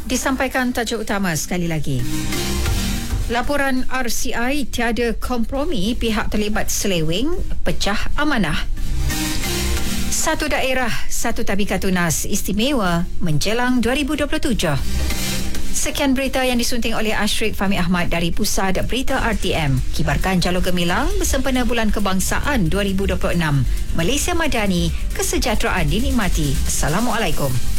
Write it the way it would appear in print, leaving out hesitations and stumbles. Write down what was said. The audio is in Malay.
Disampaikan tajuk utama sekali lagi. Laporan RCI tiada kompromi, pihak terlibat seleweng, pecah amanah. Satu daerah, satu tabika tunas istimewa menjelang 2027. Sekian berita yang disunting oleh Ashrik Fahmi Ahmad dari Pusat Berita RTM. Kibarkan Jalur Gemilang bersempena Bulan Kebangsaan 2026. Malaysia Madani, kesejahteraan dinikmati. Assalamualaikum.